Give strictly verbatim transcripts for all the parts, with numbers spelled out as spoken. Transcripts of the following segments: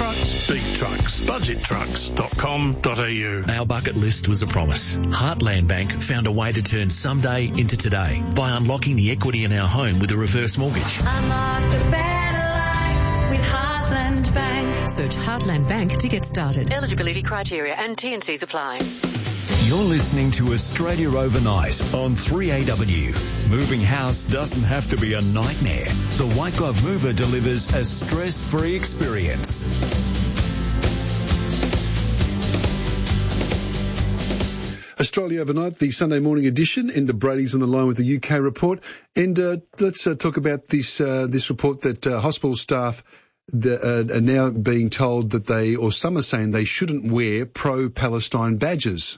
trucks, big trucks, budget trucks dot com dot a u. Our bucket list was a promise. Heartland Bank found a way to turn someday into today by unlocking the equity in our home with a reverse mortgage. Unlock the better life with Heartland Bank. Search Heartland Bank to get started. Eligibility criteria and T and Cs apply. You're listening to Australia Overnight on three A W. Moving house doesn't have to be a nightmare. The White Glove Mover delivers a stress-free experience. Australia Overnight, the Sunday morning edition. Enda Brady's on the line with the U K report. And uh, let's uh, talk about this uh, this report that uh, hospital staff the, uh, are now being told that they, or some are saying they shouldn't wear pro-Palestine badges.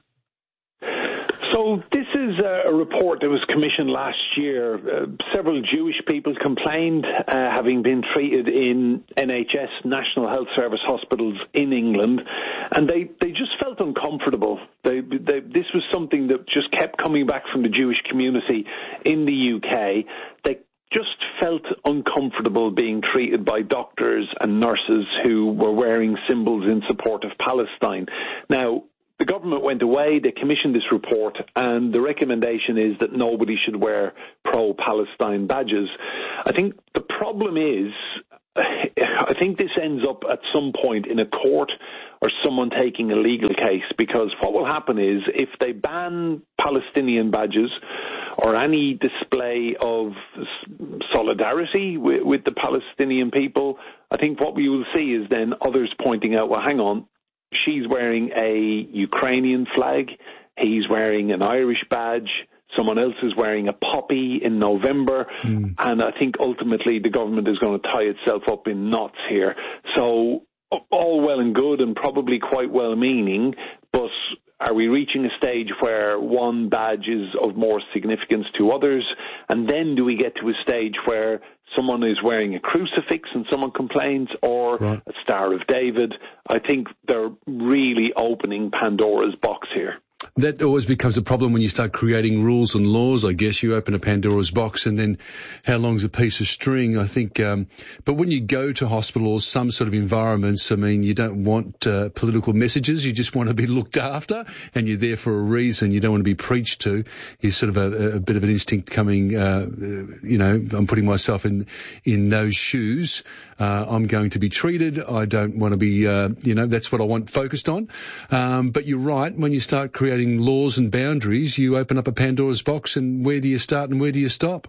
So this is a report that was commissioned last year. Uh, several Jewish people complained, uh, having been treated in N H S, National Health Service hospitals in England, and they, they just felt uncomfortable. They, they, this was something that just kept coming back from the Jewish community in the U K. They just felt uncomfortable being treated by doctors and nurses who were wearing symbols in support of Palestine. Now, the government went away, they commissioned this report, and the recommendation is that nobody should wear pro-Palestine badges. I think the problem is, I think this ends up at some point in a court or someone taking a legal case, because what will happen is if they ban Palestinian badges or any display of solidarity with, with the Palestinian people, I think what we will see is then others pointing out, well, hang on, she's wearing a Ukrainian flag, he's wearing an Irish badge, someone else is wearing a poppy in November, mm. and I think ultimately the government is going to tie itself up in knots here. So all well and good and probably quite well-meaning, but are we reaching a stage where one badge is of more significance to others, and then do we get to a stage where someone is wearing a crucifix and someone complains, or right. a Star of David? I think they're really opening Pandora's box here. That always becomes a problem when you start creating rules and laws, I guess. You open a Pandora's box, and then how long's a piece of string, I think. Um, but when you go to hospital or some sort of environments, I mean, you don't want uh, political messages. You just want to be looked after, and you're there for a reason. You don't want to be preached to. You're sort of a, a bit of an instinct coming, uh, you know, I'm putting myself in, in those shoes. Uh, I'm going to be treated. I don't want to be, uh, you know, that's what I want focused on. Um, but you're right, when you start creating laws and boundaries, you open up a Pandora's box, and where do you start and where do you stop?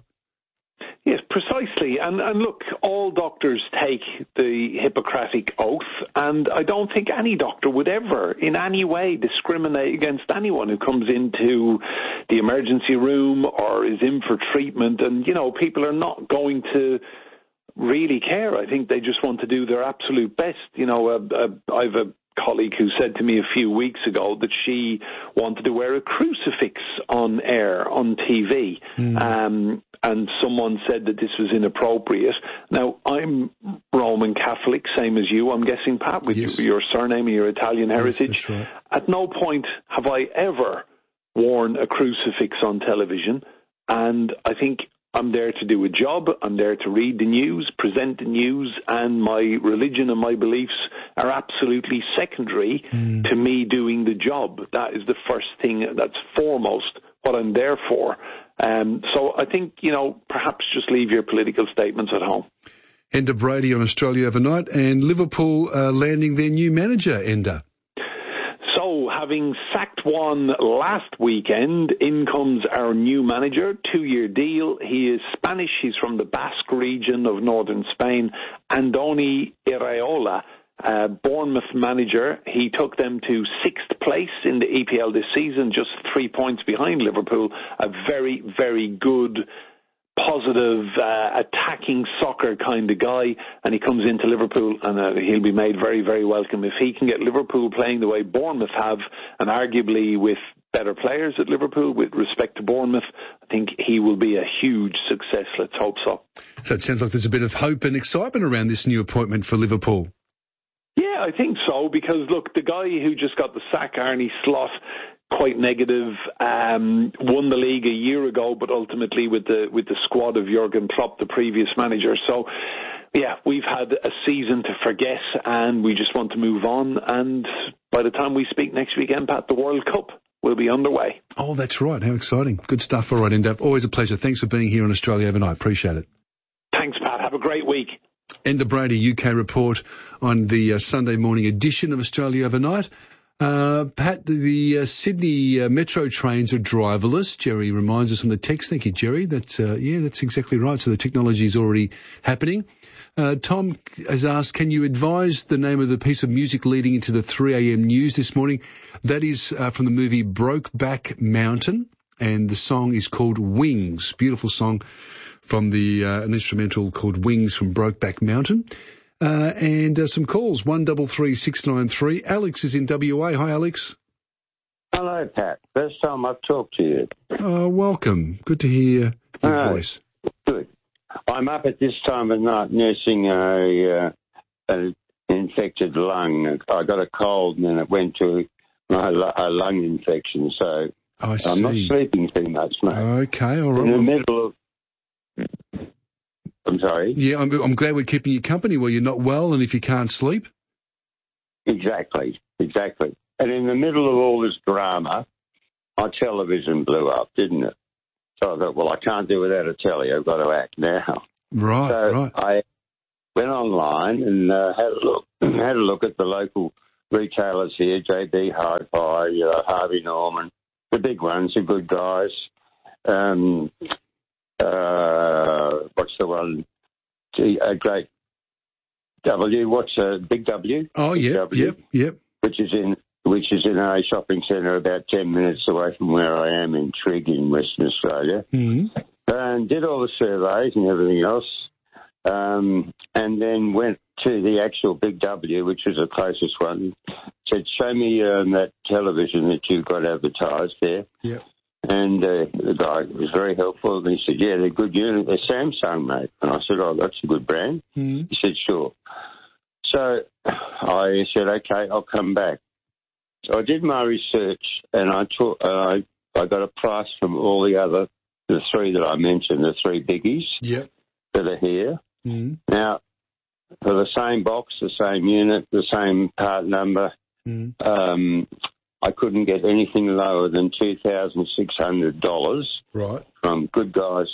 Yes, precisely. And, and look, all doctors take the Hippocratic Oath, and I don't think any doctor would ever in any way discriminate against anyone who comes into the emergency room or is in for treatment. And, you know, people are not going to really care. I think they just want to do their absolute best. You know, uh, uh, I've a colleague who said to me a few weeks ago that she wanted to wear a crucifix on air, on T V, mm. um, and someone said that this was inappropriate. Now, I'm Roman Catholic, same as you, I'm guessing, Pat, with yes. your surname and your Italian heritage. Yes, that's right. At no point have I ever worn a crucifix on television, and I think I'm there to do a job, I'm there to read the news, present the news, and my religion and my beliefs are absolutely secondary mm. to me doing the job. That is the first thing, that's foremost what I'm there for. Um, so I think, you know, perhaps just leave your political statements at home. Enda Brady on Australia Overnight, and Liverpool uh, landing their new manager, Enda. So, having sacked one last weekend, in comes our new manager, two-year deal. He is Spanish. He's from the Basque region of northern Spain. Andoni Iraola, uh, Bournemouth manager. He took them to sixth place in the E P L this season, just three points behind Liverpool. A very, very good, positive, uh, attacking soccer kind of guy, and he comes into Liverpool, and uh, he'll be made very, very welcome. If he can get Liverpool playing the way Bournemouth have, and arguably with better players at Liverpool with respect to Bournemouth, I think he will be a huge success. Let's hope so. So it sounds like there's a bit of hope and excitement around this new appointment for Liverpool. Yeah, I think so, because look, the guy who just got the sack, Arne Slot, quite negative, um, won the league a year ago, but ultimately with the with the squad of Jurgen Klopp, the previous manager. So yeah, we've had a season to forget, and we just want to move on. And by the time we speak next weekend, Pat, the World Cup will be underway. Oh, that's right. How exciting. Good stuff. All right, Enda. Always a pleasure. Thanks for being here on Australia Overnight. Appreciate it. Thanks, Pat. Have a great week. Enda Brady, U K report on the uh, Sunday morning edition of Australia Overnight. Uh, Pat, the, the uh, Sydney uh, metro trains are driverless. Jerry reminds us on the text. Thank you, Jerry. That's, uh, yeah, that's exactly right. So the technology is already happening. Uh, Tom has asked, can you advise the name of the piece of music leading into the three a.m. news this morning? That is uh, from the movie Brokeback Mountain, and the song is called Wings. Beautiful song from the uh, an instrumental called Wings from Brokeback Mountain. Uh, and uh, some calls, one double three six nine three. Alex is in W A. Hi, Alex. Hello, Pat. First time I've talked to you. Oh, welcome. Good to hear your uh, voice. Good. I'm up at this time of night nursing a, uh, an infected lung. I got a cold and then it went to my, a lung infection, so I see. I'm not sleeping too much, mate. Okay, all right. In the middle of... I'm sorry? Yeah, I'm, I'm glad we're keeping you company where you're not well and if you can't sleep. Exactly, exactly. And in the middle of all this drama, my television blew up, didn't it? So I thought, well, I can't do without a telly. I've got to act now. Right, so right. I went online and uh, had a look had a look at the local retailers here, J B Hi-Fi, uh, Harvey Norman, the big ones, the good guys. Um, uh, what's the one? G, a great W. What's a big W? Oh, big yeah, W, yep, yep. Which is in which is in a shopping centre about ten minutes away from where I am in Trigg in Western Australia. Mm-hmm. And did all the surveys and everything else, um, and then went to the actual Big W, which was the closest one. Said, show me um, that television that you've got advertised there. Yep. And uh, the guy was very helpful, and he said, yeah, they're good unit. They're Samsung, mate. And I said, oh, that's a good brand. Mm-hmm. He said, sure. So I said, okay, I'll come back. So I did my research, and I, took, uh, I, I got a price from all the other, the three that I mentioned, the three biggies yep. that are here. Mm-hmm. Now, for the same box, the same unit, the same part number, mm-hmm. um, I couldn't get anything lower than two thousand six hundred dollars right. from Good Guys.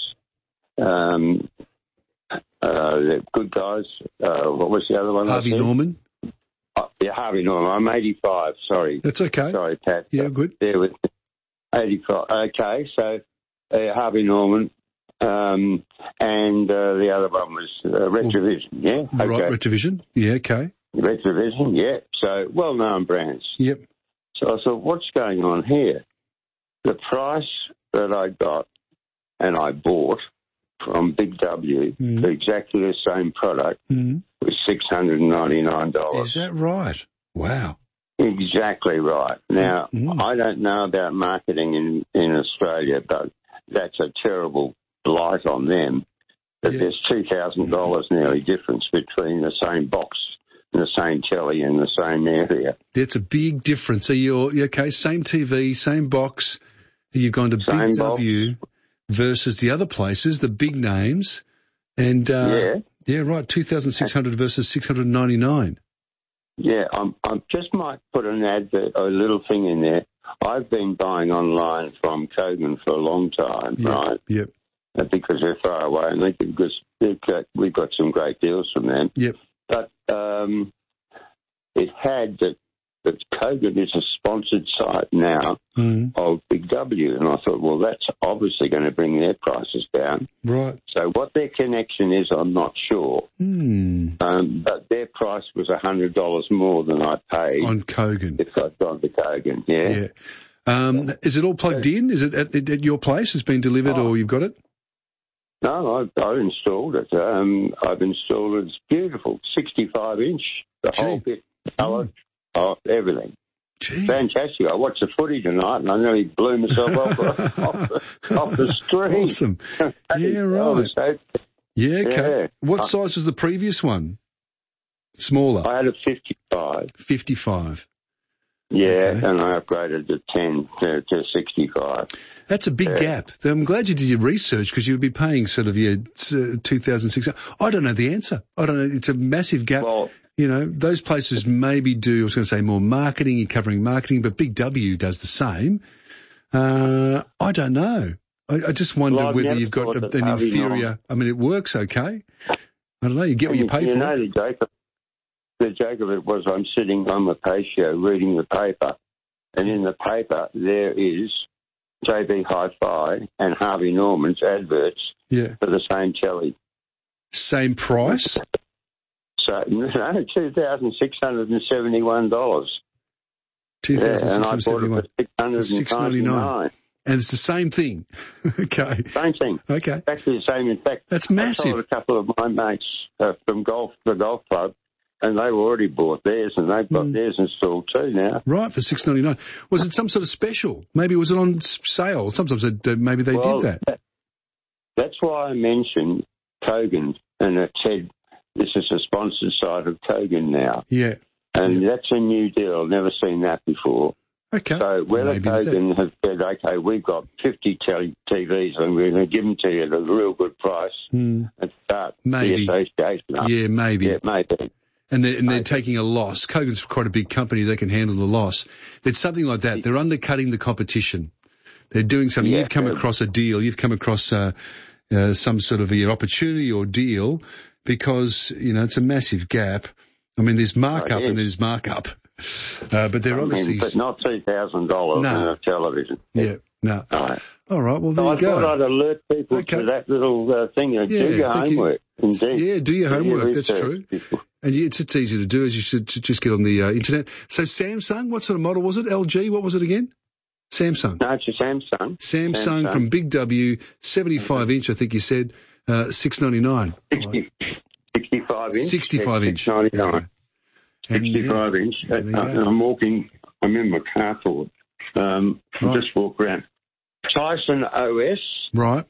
Um, uh, the Good Guys, uh, what was the other one? Harvey Norman. Oh, yeah, Harvey Norman. I'm eighty-five, sorry. That's okay. Sorry, Pat. Yeah, good. There with eighty-five. Okay, so uh, Harvey Norman, um, and uh, the other one was uh, Retrovision, yeah? Okay. Right, Retrovision. Yeah, okay. Retrovision, yeah. So, well-known brands. Yep. So I thought, what's going on here? The price that I got and I bought from Big W mm. for exactly the same product mm. was six hundred ninety-nine dollars. Is that right? Wow. Exactly right. Now, mm. I don't know about marketing in, in Australia, but that's a terrible blight on them. That yeah. there's two thousand dollars nearly difference between the same box and the same telly in the same area. That's a big difference. So you're, okay, same T V, same box. You've gone to same Big box. W versus the other places, the big names. And, uh, yeah. Yeah, right, two thousand six hundred versus six hundred ninety-nine. Yeah, I'm, I just might put an advert, a little thing in there. I've been buying online from Kogan for a long time, yep. right? Yep. Uh, because they're far away, and they can, because they've got, we've got some great deals from them. Yep. But um, it had that, that Kogan is a sponsored site now mm. of Big W, and I thought, well, that's obviously going to bring their prices down. Right. So what their connection is, I'm not sure. Mm. Um, but their price was one hundred dollars more than I paid. On Kogan. If I'd gone to Kogan, yeah. Yeah. Um, yeah. Is it all plugged in? Is it at, at your place? It's been delivered oh. or you've got it? No, I've, I've installed it. Um, I've installed it. It's beautiful. sixty-five inch, the Gee. whole bit, colour, mm. oh, everything. Gee. Fantastic. I watched the footy tonight and I nearly blew myself off, off, the, off the screen. Awesome. Yeah, right. So, yeah, okay. Yeah. What I, size was the previous one? Smaller? I had a fifty-five. fifty-five. Yeah, Okay. and I upgraded to ten to, to sixty-five. That's a big Yeah. gap. I'm glad you did your research because you'd be paying sort of your uh, two thousand six hundred. I don't know the answer. I don't know. It's a massive gap. Well, You know, those places maybe do, I was going to say more marketing, you're covering marketing, but Big W does the same. Uh, I don't know. I, I just wonder Well, I've whether never you've got thought a, that an Harvey inferior, Norman- I mean, it works okay. I don't know, you get what you pay you for. know, the joke, of, the joke of it was I'm sitting on the patio reading the paper, and in the paper there is J B Hi-Fi and Harvey Norman's adverts Yeah. for the same telly. Same price? So, no, two thousand six hundred seventy-one dollars. Yeah, and I bought it for six hundred ninety-nine. And it's the same thing. Okay. Same thing. Okay. Actually the same. In fact, That's I massive. told a couple of my mates uh, from golf, the golf club, and they've already bought theirs, and they've got Mm. theirs installed too now. Right, for six ninety-nine. Was it some sort of special? Maybe was it on s- sale? Sometimes it, uh, maybe they Well, did that. That's why I mentioned Kogan, and it said this is a sponsored site of Kogan now. Yeah. And that's a new deal. I've never seen that before. Okay. So whether Maybe that's it. Kogan has said, okay, we've got fifty tel- T Vs and we're going to give them to you at a real good price Hmm. and start Maybe. the association up. Yeah, maybe. Yeah, maybe. And they're, and they're Maybe. taking a loss. Kogan's quite a big company. They can handle the loss. It's something like that. They're undercutting the competition. They're doing something. Yeah, You've come yeah. across a deal. You've come across uh, uh, some sort of uh, opportunity or deal because, you know, it's a massive gap. I mean, there's markup Oh, yeah. and there's markup. Uh, but they're I mean, obviously... but not two thousand dollars No. on a television. Yeah, no. All right. All right, well, there So you I go. thought I'd alert people Okay. to that little uh, thing. Uh, Yeah, do your thank you. homework. Indeed. Yeah, do your homework. That's research true. before- And it's, it's easy to do, as you should just get on the uh, internet. So Samsung, what sort of model was it? L G, what was it again? Samsung. No, it's a Samsung. Samsung, Samsung. from Big W, seventy-five inch, I think you said, uh, six ninety-nine. sixty, sixty-five inch. sixty-five inch. six ninety-nine. And, yeah, sixty-five inch. Uh, there you go. and I'm walking, I'm in my carport. Um, Right. Just walk around. Tyson O S, Right.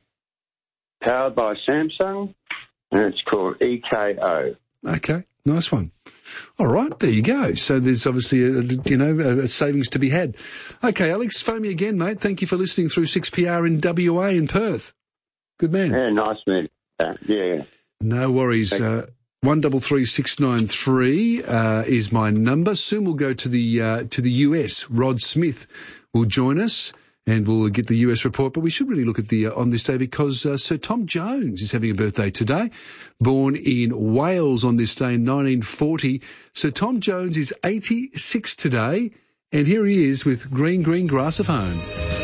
powered by Samsung, and it's called E K O. Okay. Nice one. All right. There you go. So there's obviously, a, you know, a, a savings to be had. Okay, Alex, phone me again, mate. Thank you for listening through six P R in W A in Perth. Good man. Yeah, nice meeting. Uh, yeah. No worries. Uh, one double three six nine three uh, is my number. Soon we'll go to the uh, to the U S. Rod Smith will join us, and we'll get the U S report. But we should really look at the uh, on this day because uh, Sir Tom Jones is having a birthday today. Born in Wales on this day in nineteen forty. Sir Tom Jones is eighty-six today, and here he is with Green Green Grass of Home.